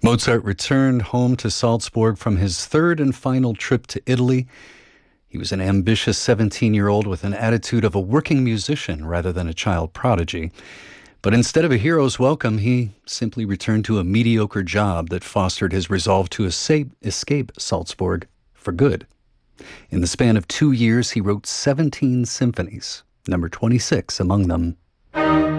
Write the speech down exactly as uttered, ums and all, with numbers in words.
Mozart returned home to Salzburg from his third and final trip to Italy. He was an ambitious seventeen-year-old with an attitude of a working musician rather than a child prodigy. But instead of a hero's welcome, he simply returned to a mediocre job that fostered his resolve to escape, escape Salzburg for good. In the span of two years, he wrote seventeen symphonies, number twenty-six among them.